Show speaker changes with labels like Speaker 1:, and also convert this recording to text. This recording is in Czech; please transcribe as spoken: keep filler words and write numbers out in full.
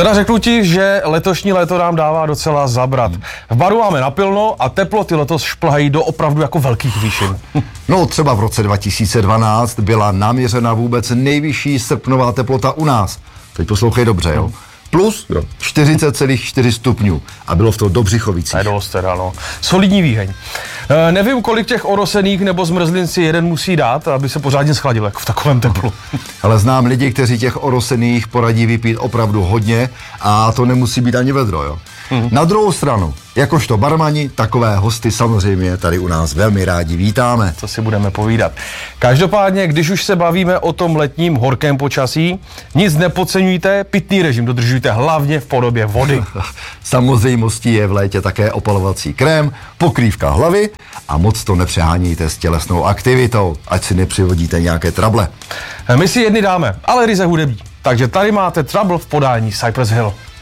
Speaker 1: Teda řeknu ti, že letošní léto nám dává docela zabrat. V baru máme napilno a teploty letos šplhají do opravdu jako velkých výšin.
Speaker 2: No třeba v roce dva tisíce dvanáct byla naměřena vůbec nejvyšší srpnová teplota u nás. Teď poslouchej dobře, jo. Plus čtyřicet celá čtyři stupňů. A bylo v toho do Břichovicích.
Speaker 1: Je dost teda, no. Solidní výheň. E, nevím, kolik těch orosených nebo zmrzlin si jeden musí dát, aby se pořádně schladil, jako v takovém teplu.
Speaker 2: Ale znám lidi, kteří těch orosených poradí vypít opravdu hodně a to nemusí být ani vedro, jo. Mm. Na druhou stranu, jakožto barmani, takové hosty samozřejmě tady u nás velmi rádi vítáme.
Speaker 1: Co si budeme povídat. Každopádně, když už se bavíme o tom letním horkém počasí, nic nepodceňujte, pitný režim dodržujte hlavně v podobě vody.
Speaker 2: Samozřejmostí je v létě také opalovací krém, pokrývka hlavy a moc to nepřeháníte s tělesnou aktivitou, ať si nepřivodíte nějaké trable.
Speaker 1: My si jedny dáme, ale ryze hudebí. Takže tady máte Trouble v podání Cypress Hill.